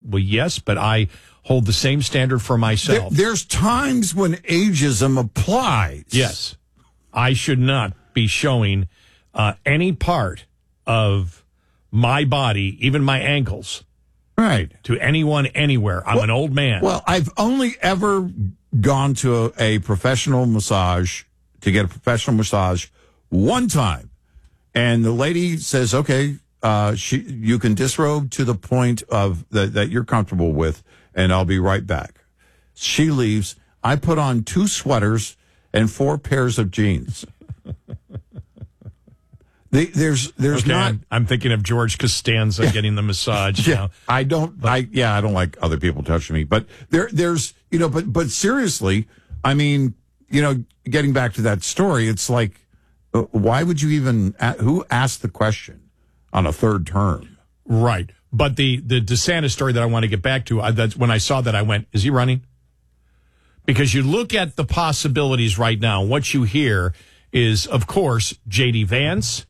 well, yes, but I hold the same standard for myself. There's times when ageism applies. Yes. I should not be showing any part of my body, even my ankles, right, to anyone, anywhere. I'm an old man. Well, I've only ever gone to a professional massage, to get a professional massage one time. And the lady says, okay, you can disrobe to the point of that you're comfortable with, and I'll be right back. She leaves. I put on 2 sweaters and 4 pairs of jeans. There's okay, not. I'm thinking of George Costanza getting the massage. Yeah, now. I don't like other people touching me, but there's but seriously, I mean, getting back to that story, it's like, why would you even? Who asked the question on a third term? Right, but the DeSantis story that I want to get back to, that's when I saw that I went, is he running? Because you look at the possibilities right now. What you hear is, of course, J.D. Vance.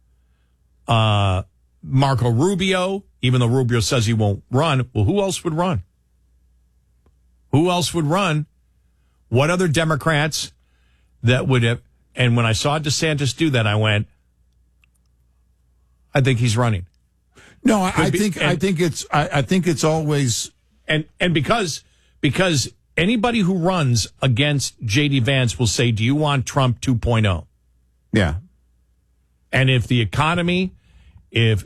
Marco Rubio, even though Rubio says he won't run. Well, who else would run? Who else would run? What other Democrats that would have? And when I saw DeSantis do that, I went, I think he's running. No, I think it's always and because anybody who runs against J.D. Vance will say, do you want Trump 2.0? Yeah. And if the economy, if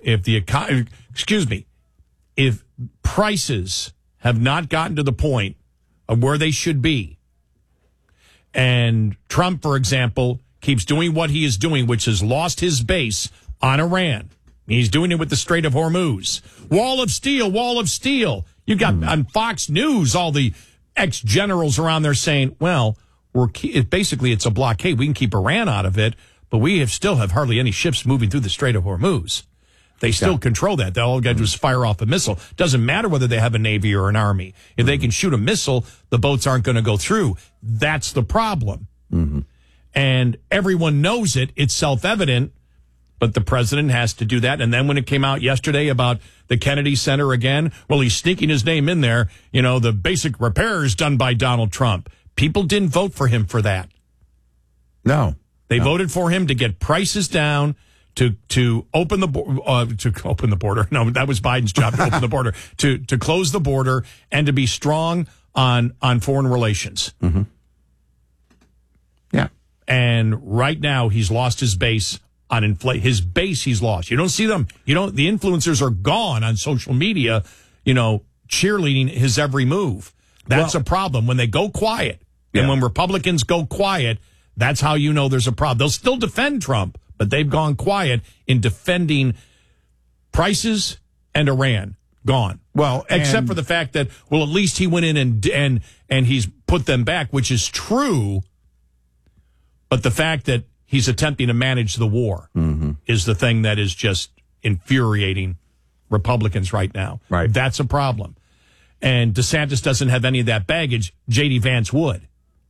prices have not gotten to the point of where they should be, and Trump, for example, keeps doing what he is doing, which has lost his base on Iran. He's doing it with the Strait of Hormuz. Wall of steel, wall of steel. You got on Fox News all the ex-generals around there saying, well, basically it's a blockade. We can keep Iran out of it. But we still have hardly any ships moving through the Strait of Hormuz. They still control that. All they got to do is fire off a missile. Doesn't matter whether they have a Navy or an Army. If they can shoot a missile, the boats aren't going to go through. That's the problem. Mm-hmm. And everyone knows it. It's self-evident. But the president has to do that. And then when it came out yesterday about the Kennedy Center again, well, he's sneaking his name in there. The basic repairs done by Donald Trump. People didn't vote for him for that. No. They voted for him to get prices down, to open the border. No, that was Biden's job, to open the border, to close the border, and to be strong on foreign relations. Mm-hmm. Yeah. And right now he's lost his base on his base he's lost. You don't see them. The influencers are gone on social media, cheerleading his every move. That's a problem. When they go quiet, and when Republicans go quiet, that's how you know there's a problem. They'll still defend Trump, but they've gone quiet in defending prices and Iran. Gone. Well, except for the fact that, well, at least he went in and he's put them back, which is true. But the fact that he's attempting to manage the war is the thing that is just infuriating Republicans right now. Right. That's a problem. And DeSantis doesn't have any of that baggage. J.D. Vance would.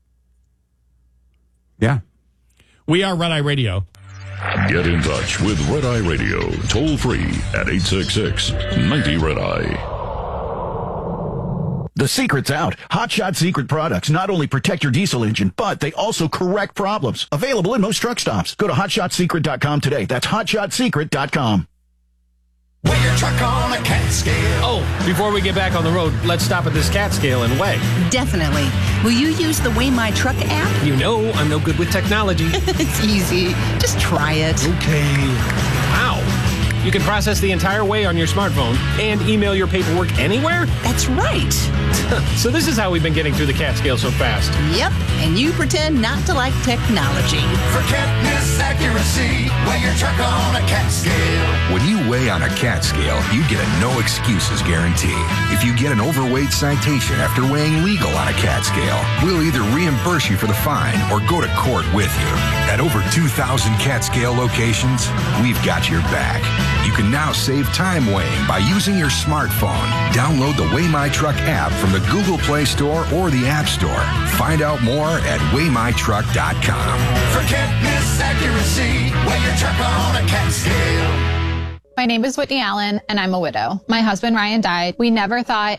Yeah. We are Red Eye Radio. Get in touch with Red Eye Radio, toll free at 866-90-RED-EYE. The secret's out. Hot Shot Secret products not only protect your diesel engine, but they also correct problems. Available in most truck stops. Go to HotShotSecret.com today. That's HotShotSecret.com. Weigh your truck on a cat scale. Oh, before we get back on the road, let's stop at this cat scale and weigh. Definitely. Will you use the Weigh My Truck app? You know I'm no good with technology. It's easy. Just try it. Okay. Wow. You can process the entire weigh on your smartphone and email your paperwork anywhere? That's right. So this is how we've been getting through the cat scale so fast. Yep, and you pretend not to like technology. For catness accuracy, weigh your truck on a cat scale. When you weigh on a cat scale, you get a no excuses guarantee. If you get an overweight citation after weighing legal on a cat scale, we'll either reimburse you for the fine or go to court with you. At over 2,000 cat scale locations, we've got your back. You can now save time weighing by using your smartphone. Download the Weigh My Truck app from the Google Play Store or the App Store. Find out more at WeighMyTruck.com. For catness accuracy, weigh your truck on a cat scale. My name is Whitney Allen, and I'm a widow. My husband, Ryan, died. We never thought